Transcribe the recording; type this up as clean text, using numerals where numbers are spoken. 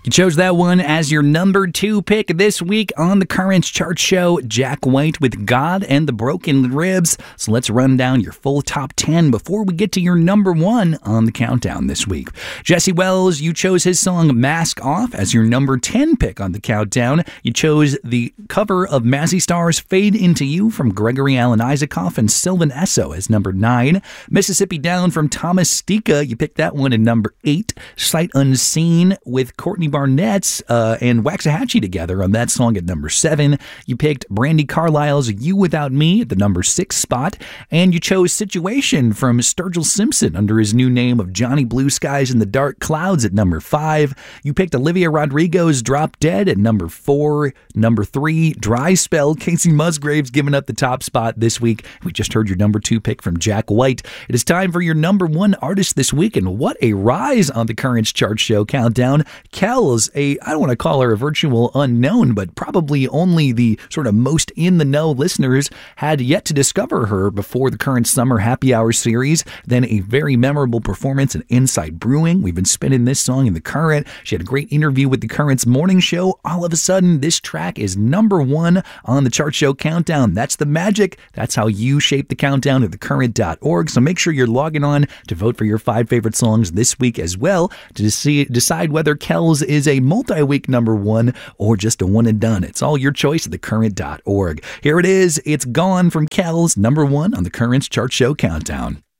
You chose that one as your number 2 pick this week on the Currents Chart Show, Jack White with God and the Broken Ribs. So let's run down your full top 10 before we get to your number 1 on the countdown this week. Jesse Wells, you chose his song Mask Off as your number 10 pick on the countdown. You chose the cover of Mazzy Star's Fade Into You from Gregory Alan Isaacoff and Sylvan Esso as number 9. Mississippi Down from Thomas Stika, you picked that one at number 8. Sight Unseen with Courtney Barnett's and Waxahachie together on that song at number 7. You picked Brandi Carlile's You Without Me at the number 6 spot. And you chose Situation from Sturgill Simpson under his new name of Johnny Blue Skies in the Dark Clouds at number 5. You picked Olivia Rodrigo's Drop Dead at number 4. Number 3, Dry Spell. Casey Musgraves giving up the top spot this week. We just heard your number 2 pick from Jack White. It is time for your number 1 artist this week, and what a rise on the Currents Chart Show countdown. Kells, I don't want to call her a virtual unknown, but probably only the sort of most in-the-know listeners had yet to discover her before the current Summer Happy Hour series. Then a very memorable performance in Inside Brewing. We've been spinning this song in the Current. She had a great interview with the Currents morning show. All of a sudden, this track is number 1 on the Chart Show countdown. That's the magic. That's how you shape the countdown at thecurrent.org. So make sure you're logging on to vote for your 5 favorite songs this week as well to decide whether Kells is a multi-week number 1 or just a one and done. It's all your choice at thecurrent.org. Here it is. It's Gone from Kells, number 1 on the Currents Chart Show countdown.